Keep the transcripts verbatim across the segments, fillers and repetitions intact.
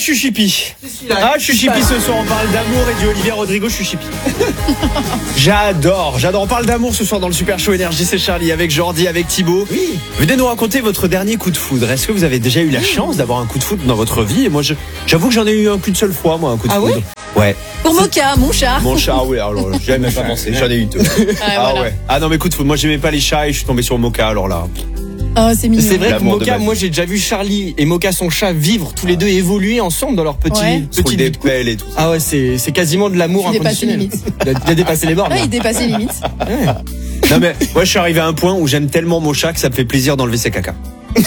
Chuchipi. Ah, Chuchipi ce soir, on parle d'amour et du Olivier Rodrigo Chuchipi. J'adore, j'adore. On parle d'amour ce soir dans le Super Show Énergie, c'est Charlie avec Jordi, avec Thibaut. Oui. Venez nous raconter votre dernier coup de foudre. Est-ce que vous avez déjà eu la chance d'avoir un coup de foudre dans votre vie? Et moi, je, j'avoue que j'en ai eu un qu'une seule fois, moi, un coup de ah foudre. Ouais, ouais. Pour Moka, mon chat. Mon chat, oui, alors j'ai même pas pensé, j'en ai eu deux. Ah, Ah voilà. ouais. Ah non, mais coup de foudre, moi j'aimais pas les chats et je suis tombé sur Moka, alors là. Oh, c'est mignon. c'est vrai que L'amour de Moka, ma moi vie. j'ai déjà vu Charlie et Moka son chat vivre tous les deux et évoluer ensemble dans leur petit, Ouais. Petit petit des vie de couple. pelles et tout ça. Ah ouais, c'est, c'est quasiment de l'amour Il dépasse les inconditionnel. limites. Il a, il a dépassé les bornes. Ouais, là. il dépassait les limites. Ouais. Non mais moi je suis arrivé à un point où j'aime tellement mon chat que ça me fait plaisir d'enlever ses caca.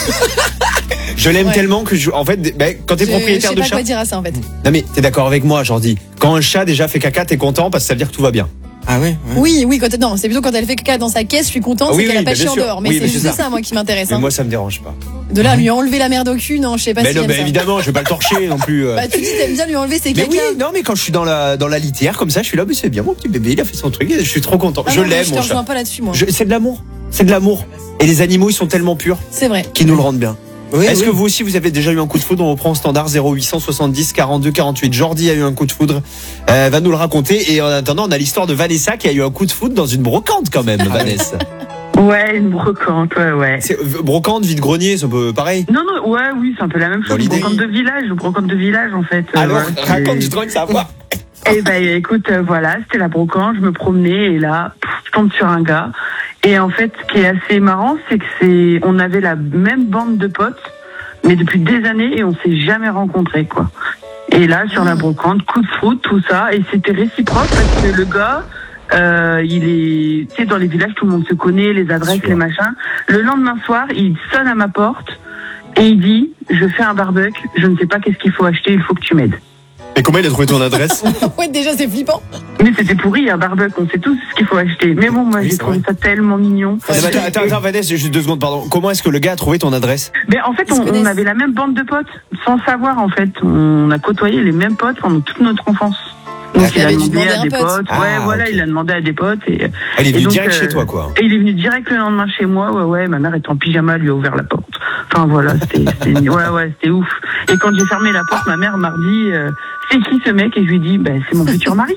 Je l'aime Ouais. tellement que je, en fait, ben, quand t'es Je- propriétaire je de sais pas chat. quoi dire à ça en fait. Non mais t'es d'accord avec moi, Jordi. Quand un chat déjà fait caca, t'es content parce que ça veut dire que tout va bien. Ah ouais, ouais. Oui, oui, quand non, c'est plutôt quand elle fait caca dans sa caisse, je suis contente, Ah oui, c'est qu'elle oui, a pas bah, chié bien en sûr. dehors. Mais Oui, c'est mais juste c'est ça. ça. moi, qui m'intéresse. Mais hein. moi ça me dérange pas. De là, à lui enlever la merde au cul, non, je sais pas Mais si non, j'aime mais ça. évidemment, je vais pas le torcher non plus. euh. Bah, tu dis, t'aimes bien lui enlever ses Mais caca. oui, non, mais quand je suis dans la dans la litière comme ça, je suis là, mais c'est bien mon petit bébé, il a fait son truc, je suis trop content. Ah je non, moi, l'aime Je te mon rejoins chat. pas là-dessus, moi. Je- C'est de l'amour, c'est de l'amour. Et les animaux, ils sont tellement purs C'est vrai. qu'ils nous le rendent bien. Oui, Est-ce oui. que vous aussi vous avez déjà eu un coup de foudre? On reprend au standard zéro huit cent soixante-dix quarante-deux quarante-huit. Jordi a eu un coup de foudre, euh, va nous le raconter. Et en attendant, on a l'histoire de Vanessa qui a eu un coup de foudre dans une brocante quand même, Vanessa. Ouais, une brocante, ouais, ouais. C'est, euh, brocante, vide-grenier, c'est un peu pareil. Non, non, ouais, oui, c'est un peu la même Dans chose. Une l'idée. brocante de village, une brocante de village, en fait. Euh, Alors, voilà, c'est- raconte du truc, ça va. Eh ben, écoute, euh, voilà, c'était la brocante, je me promenais et là, pff, je tombe sur un gars. Et en fait, ce qui est assez marrant, c'est que c'est, on avait la même bande de potes, mais depuis des années et on s'est jamais rencontrés, quoi. Et là, sur la brocante, coup de foudre, tout ça, et c'était réciproque parce que le gars, euh, il est, tu sais, dans les villages, tout le monde se connaît, les adresses, Sûr. les machins. Le lendemain soir, il sonne à ma porte et il dit, je fais un barbecue, je ne sais pas qu'est-ce qu'il faut acheter, il faut que tu m'aides. Et comment il a trouvé ton adresse? Ouais, déjà, c'est flippant. Mais c'était pourri, un barbecue, on sait tous ce qu'il faut acheter. Mais bon, moi, Oui, j'ai c'est trouvé vrai. ça tellement mignon. Ah, bah, attends, attends, attends, Vanessa, juste deux secondes, pardon. Comment est-ce que le gars a trouvé ton adresse? Mais en fait, Ils se on, on connaissent. avait la même bande de potes, sans savoir, en fait. On a côtoyé les mêmes potes pendant toute notre enfance. Donc, Il il a avait dû demandé demander à un des pote. potes. Ah, ouais, voilà, ok. il a demandé à des potes. Et, Elle est et venue donc, direct euh, chez toi, quoi. Et il est venu direct le lendemain chez moi. Ouais, ouais, ma mère était en pyjama, elle lui a ouvert la porte. Enfin, voilà, c'était, c'était- ouais, ouais, c'était ouf. Et quand j'ai fermé la porte, ma mère m'a dit, euh, c'est qui ce mec? Et je lui ai dit, ben, c'est mon futur mari.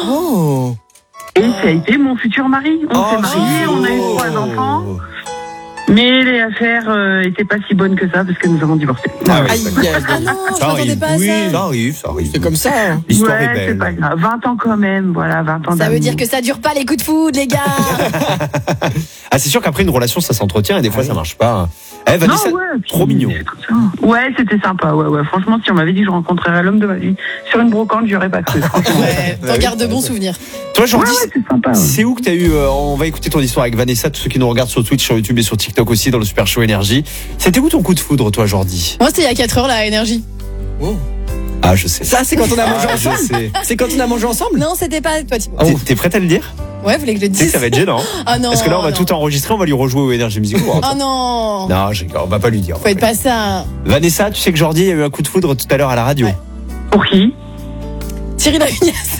Oh. Et ça a été mon futur mari. On Oh, s'est mariés, on a eu trois enfants. Mais les affaires euh, étaient pas si bonnes que ça parce que nous avons divorcé. Ah oui, Aïe, d'accord. aïe, Ah aïe. non, je Ça m'attendais arrive. pas à Oui, ça. ça arrive, ça arrive. C'est comme ça. hein. L'histoire ouais, est c'est belle. pas grave. vingt ans quand même, voilà, vingt ans Ça veut d'amour. dire que ça dure pas les coups de foudre, les gars. Ah, c'est sûr qu'après une relation, ça s'entretient et des fois, Ah ça oui. marche pas. Eh, Non, Vanessa, ouais, puis trop mignon. c'est comme ça. Ouais, c'était sympa, ouais, ouais. Franchement, si on m'avait dit que je rencontrerais l'homme de ma vie sur une brocante, j'y aurais pas cru, franchement. Ouais, t'en gardes de bons souvenirs. Toi, Ouais, Jordi, ouais, c'est sympa. Ouais. c'est où que t'as eu, euh, on va écouter ton histoire avec Vanessa, tous ceux qui nous regardent sur Twitch, sur YouTube et sur TikTok aussi, dans le Super Show Énergie. C'était où ton coup de foudre, toi, Jordi? Moi, c'était il y a quatre heures, la énergie. Oh. Ah, je sais. Ça, c'est quand on a mangé Ah, je ensemble. sais. C'est quand on a mangé ensemble. Non, c'était pas toi. Thibaut. Oh. T'es- T'es prête à le dire? Ouais, vous voulez que je le Tu sais que dise? ça va être gênant. Ah non. Parce que là, on va non. tout enregistrer, on va lui rejouer au Énergie Music Awards. Oh non. Non, j'ai- on va pas lui dire. Faut être pas ça. Vanessa, tu sais que Jordi a eu un coup de foudre tout à l'heure à la radio. Ouais. Pour qui? Thierry Lavignès.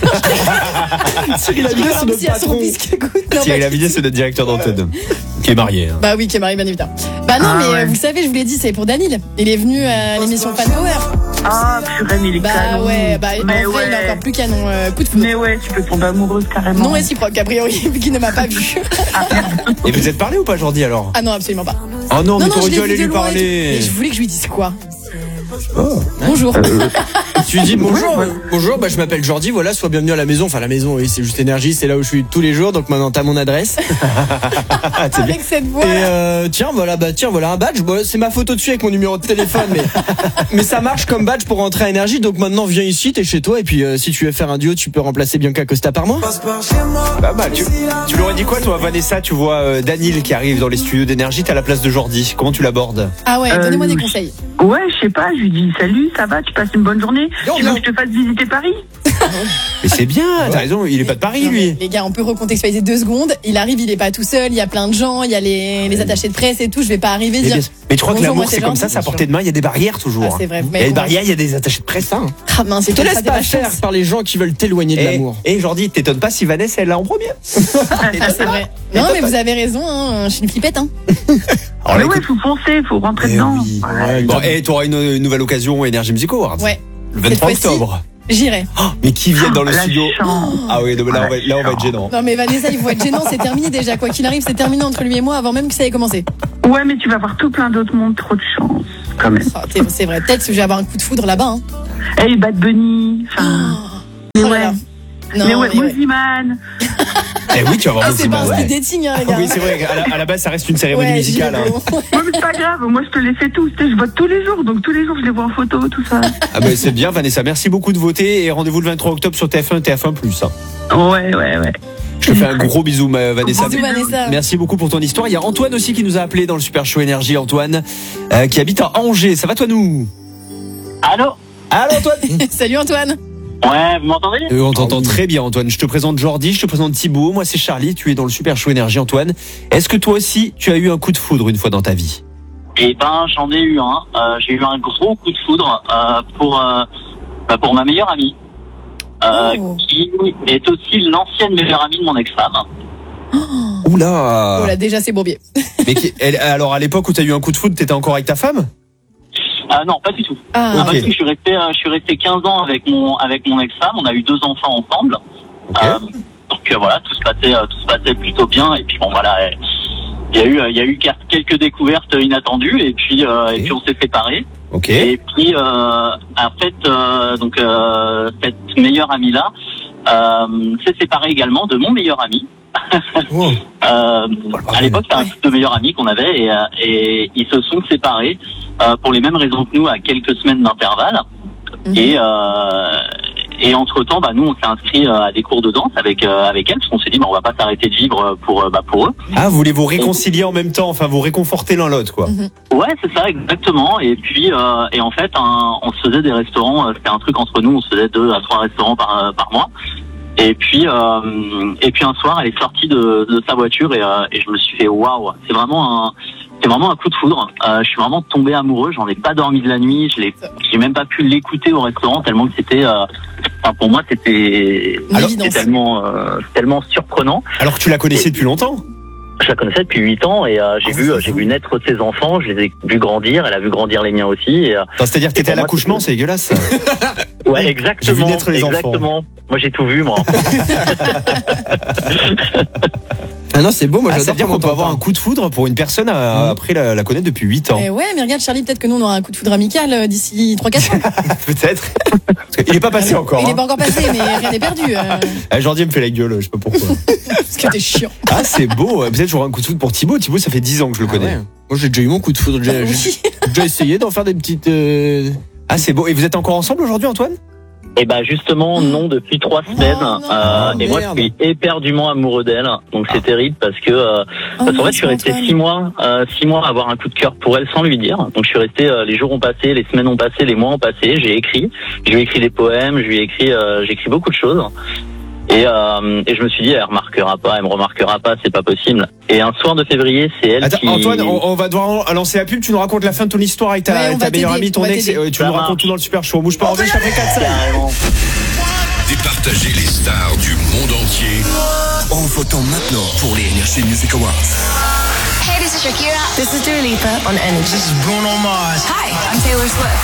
Cyril Lavignès, c'est notre Si, à son patron. bisque, écoute. Non, Thierry pas- Lavignès, c'est notre directeur d'antenne. Qui est marié. hein. Bah oui, qui est marié, bien évidemment. Bah non, Ah, mais ouais. euh, vous savez, je vous l'ai dit, c'est pour Danil. Il est venu à l'émission Fan Power. Ah, purée, mais il est Bah canon. ouais, bah en mais vrai, ouais. il est encore plus canon. euh, coup de foudre. Mais ouais, tu peux tomber amoureuse carrément. Non réciproque, a priori, vu qu'il ne m'a pas vu. Et vous êtes parlé ou pas, Jordi, alors? Ah non, absolument pas. Oh non, mais non, non, t'aurais je dû l'ai aller vu de lui loin et tout. parler. Mais je voulais que je lui dise quoi? Oh. Bonjour. Tu lui dis bonjour, Ouais, ouais. bonjour, bah je m'appelle Jordi, voilà, sois bienvenu à la maison. Enfin la maison, oui, c'est juste énergie, c'est là où je suis tous les jours, donc maintenant t'as mon adresse. Ah, c'est bien. Avec cette voix. Et euh, tiens, voilà, bah tiens, voilà un badge. Bon, c'est ma photo dessus avec mon numéro de téléphone, mais mais ça marche comme badge pour rentrer à énergie. Donc maintenant viens ici, t'es chez toi, et puis euh, si tu veux faire un duo, tu peux remplacer Bianca Costa par moi. Pas mal. Tu, tu lui aurais dit quoi, toi, Vanessa? Tu vois euh, Danil qui arrive dans les studios d'énergie, t'as la place de Jordi. Comment tu l'abordes? Ah ouais, Euh, donnez-moi des oui. conseils. Ouais, je sais pas, je lui dis salut, ça va, tu passes une bonne journée. Non, tu veux non. que je te fasse visiter Paris? Mais c'est bien, t'as raison, il est pas de Paris, Non, mais lui. Les gars, on peut recontextualiser deux secondes. Il arrive, il est pas tout seul. Il y a plein de gens. Il y a les, les attachés de presse et tout. Je vais pas arriver Mais, dire. bien- mais tu crois que Bonjour, l'amour, moi, c'est c'est comme Jordi. ça, c'est à portée de main, il y a des barrières toujours. Ah, c'est vrai, vous Il y m'avez a des convaincu. barrières, il y a des attachés de presse. Hein. Ah mince, c'est Te comme laisse ça, pas des faire vacances. par les gens qui veulent t'éloigner de Et, l'amour. et Jordi, t'étonnes pas si Vanessa elle l'a en premier. Ah, c'est vrai. Non, mais vous avez raison. Hein. Je suis une flippette. Hein. Alors, Mais ouais, écoute- faut foncer, faut rentrer Eh dedans. oui. Ouais. Bon, et t'auras une, une nouvelle occasion Énergie Music Awards. Ouais. Le vingt-trois octobre. J'irai. Oh, mais qui viennent dans le La studio. chance. Ah oui, non, mais là, on va, là, on va être gênant. Non mais Vanessa, il faut être gênant, c'est terminé déjà. Quoi qu'il arrive, c'est terminé entre lui et moi avant même que ça ait commencé. Ouais, mais tu vas voir tout plein d'autres mondes, trop de chance, quand même. Oh, t'es- c'est vrai, peut-être que je vais avoir un coup de foudre là-bas. Hein. Hey, Bad Bunny. Enfin, mais Oh là ouais. là. Non, mais ouais, mais ouais. Moziman. Eh oui, tu vas voir Ah, mon c'est pas un Simon. speed dating, hein, les gars. Oui, c'est vrai, à la, à la base, ça reste une cérémonie Ouais, musicale. j'y vais, Hein. bon. Ouais, mais c'est pas grave, moi je te les fais tous, tu sais, je vote tous les jours, donc tous les jours je les vois en photo, tout ça. Ah ben c'est bien, Vanessa. Merci beaucoup de voter et rendez-vous le vingt-trois octobre sur T F un, T F un plus. Hein. Ouais, ouais, ouais. Je te fais un gros bisou, ma- Vanessa. Bisous, Vanessa. Merci beaucoup pour ton histoire. Il y a Antoine aussi qui nous a appelé dans le Super Show Énergie. Antoine, euh, qui habite à Angers. Ça va toi nous? Allô? Allô Antoine. Salut Antoine. Ouais, vous m'entendez? Euh, on t'entend très bien Antoine. Je te présente Jordi, je te présente Thibaut. Moi c'est Charlie. Tu es dans le Super Show Énergie, Antoine. Est-ce que toi aussi tu as eu un coup de foudre une fois dans ta vie? Eh ben, j'en ai eu un. Euh, j'ai eu un gros coup de foudre euh, pour euh, bah, pour ma meilleure amie, euh, Oh. qui est aussi l'ancienne meilleure amie de mon ex-femme. Oula. Oh là, déjà c'est bourbier. Mais qui- elle- alors à l'époque où tu as eu un coup de foudre, t'étais encore avec ta femme? Euh, non, pas du tout. Ah, Ah, Ok. parce que je suis resté, euh, je suis resté quinze ans avec mon avec mon ex-femme. On a eu deux enfants ensemble. Ok. Euh, donc euh, voilà, tout se passait euh, tout se passait plutôt bien. Et puis bon voilà, euh, il y a eu euh, il y a eu quelques découvertes inattendues. Et puis euh, et Ok. puis on s'est séparés. Ok. Et puis, euh, en fait, euh, donc euh, cette meilleure amie là euh, s'est séparée également de mon meilleur ami. Oh. Euh, à l'époque, c'était un couple de meilleurs amis qu'on avait et, euh, et ils se sont séparés euh, pour les mêmes raisons que nous à quelques semaines d'intervalle. Mhm. Et euh, et entre temps, bah nous, on s'est inscrit à des cours de danse avec euh, avec elle parce qu'on s'est dit, bah on va pas s'arrêter de vivre pour euh, bah, pour eux. Ah, vous voulez vous réconcilier en même temps, enfin vous réconforter l'un l'autre quoi. Ouais, c'est ça, exactement. Et puis, euh, et en fait, un, on se faisait des restaurants. euh, C'était un truc entre nous. On se faisait deux à trois restaurants par par mois. Et puis, euh, et puis un soir, elle est sortie de, de sa voiture et, euh, et je me suis fait waouh. C'est vraiment un, c'est vraiment un coup de foudre. Euh, je suis vraiment tombé amoureux. J'en ai pas dormi de la nuit. Je l'ai, j'ai même pas pu l'écouter au restaurant tellement que c'était, euh, enfin pour moi, c'était, Une alors, évidence. c'était tellement, euh, tellement surprenant. Alors que tu la connaissais depuis longtemps? Je la connaissais depuis huit ans et euh, j'ai Ah, vu, c'est euh, j'ai fou. vu naître ses enfants. Je les ai vus grandir. Elle a vu grandir les miens aussi. Et, euh, Attends, c'est-à-dire que t'étais à pour moi, l'accouchement, c'est dégueulasse. ouais, exactement. J'ai vu naître les enfants. exactement. Moi, j'ai tout vu, moi. Ah non, c'est beau, moi Ah, ça j'adore veut dire comment qu'on peut t'en avoir un parles. coup de foudre pour une personne à- Mhm. après la, la connaître depuis huit ans. Eh ouais, mais regarde Charlie, peut-être que nous on aura un coup de foudre amical euh, d'ici trois quatre ans. Peut-être. Parce qu'il est pas passé encore. Il est Hein. pas encore passé, mais rien n'est perdu. euh, Ah, Jordi me fait la gueule, je sais pas pourquoi. parce que t'es chiant. Ah, c'est beau. Peut-être j'aurai un coup de foudre pour Thibaut. Thibaut, ça fait dix ans que je le Ah connais. ouais. Moi j'ai déjà eu mon coup de foudre. J'ai j'ai Oui. déjà essayé d'en faire des petites. euh, Ah, c'est beau. Et vous êtes encore ensemble aujourd'hui, Antoine? Et bah justement non depuis trois semaines non. euh, Oh, et moi je merde. suis éperdument amoureux d'elle donc c'est terrible parce que euh, Oh parce qu'en non, fait je suis resté Antoine. six mois euh, six mois à avoir un coup de cœur pour elle sans lui dire donc je suis resté euh, les jours ont passé les semaines ont passé les mois ont passé j'ai écrit je lui ai écrit des poèmes je lui ai écrit euh, j'ai écrit beaucoup de choses et euh, et je me suis dit elle remarquera pas elle me remarquera pas c'est pas possible et un soir de février c'est elle Attends, qui Antoine, on, on va devoir lancer la pub. Tu nous racontes la fin de ton histoire avec ta, Ouais, on avec ta va meilleure t'aider, amie, ton on va ex. t'aider. euh, Tu Ça nous marche. racontes tout dans le Super Show. Bouge pas, on revient juste après quatre cinq. carrément Départager les stars du monde entier en votant maintenant pour les Energy Music Awards. Hey, this is Shakira. This is Dua Lipa on Energy. This is Bruno Mars. Hi, I'm Taylor Swift.